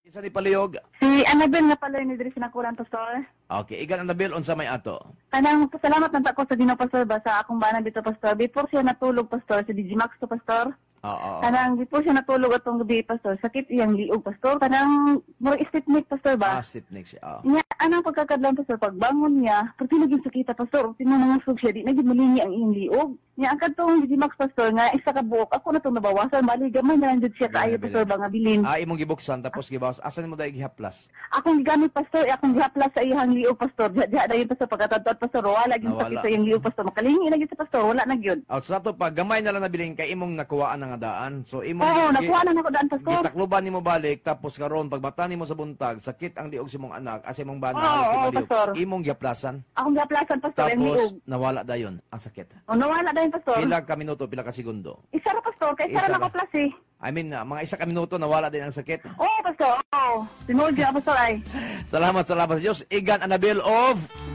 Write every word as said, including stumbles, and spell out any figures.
Isa ni palihog. Si Annabel na pala ni diri sinakulan, Pastor. Okay, igan Annabel unsa may ato? Kanang pasalamat man ta ko sa Ginoo, Pastor, ba sa akong bana dito, Pastor. Before siya natulog, Pastor, sa Digimax to, Pastor. Oo. Kanang before siya natulog atong gabi, Pastor, sakit iyang liog, Pastor. Kanang more stiffneck, Pastor, ba? Ah, stiff neck siya. Oh. Nya anang pagkakadlaw, Pastor, pagbangon niya, pagti naging sakita, Pastor, tinanangusog siya, di naging malingi ang iyang liog. Nya ang kadtong Digimax, Pastor, nga isa ka buok, ako na itong nabawasan, bali gamay na lang jud siya kaayo, Pastor, ba nga bilin. Ah, imong gibuksan tapos gibawas. Asan mo dahil gihaplas? Akong gigamit, Pastor, akong gihaplas sa iyang liog, Pastor. Diha dayon, Pastor, pagkatadtad, Pastor, wala gyud Ah, sakit wala. sa iyang liog, Pastor. Makalingi na gyud sa Pastor, wala na gyud. Out sa to pag gamay na lang nabiling kay imong nakuhaan na nga daan. So imong Oo, gi- nakuha na nako daan, Pastor. gitakluban nimo balik tapos karon pag mata nimo sa buntag sakit ang liog sa imong anak as imong bana Oo, halos di oo, maliog. Pastor. Imong gihaplasan Akong gihaplasan, Pastor, ang tapos liog. nawala dayon ang sakit. O, nawala dayon, Pastor. Pila ka minuto, pila ka segundo. Isa ra, Pastor, kay Isa isa ra ra. nako plus eh. I mean, ah, mga isa ka minuto nawala din ang sakit. Oo, Pastor, oo. Tinuod siya, Pastor, ay. Salamat, salamat sa Diyos. Igan Annabel of